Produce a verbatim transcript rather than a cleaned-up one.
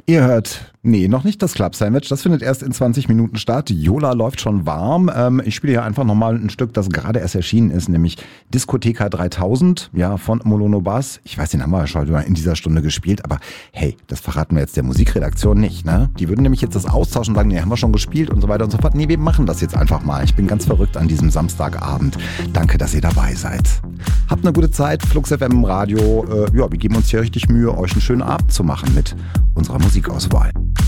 Ihr hört, nee, noch nicht das Club Sandwich, das findet erst in zwanzig Minuten statt. Jola läuft schon warm. Ähm, ich spiele hier einfach nochmal ein Stück, das gerade erst erschienen ist, nämlich Diskotheka dreitausend, ja, von Molono Bass. Ich weiß, den haben wir schon mal in dieser Stunde gespielt, aber hey, das verraten wir jetzt der Musikredaktion nicht, ne? Die würden nämlich jetzt das austauschen und sagen, nee, haben wir schon gespielt und so weiter und so fort. Nee, wir machen das jetzt einfach mal. Ich bin ganz verrückt an diesem Samstagabend. Danke, dass ihr dabei seid. Habt eine gute Zeit, Flux F M im Radio. Äh, ja, wir geben uns hier richtig Mühe, euch einen schönen Abend zu machen mit unserer Musikauswahl.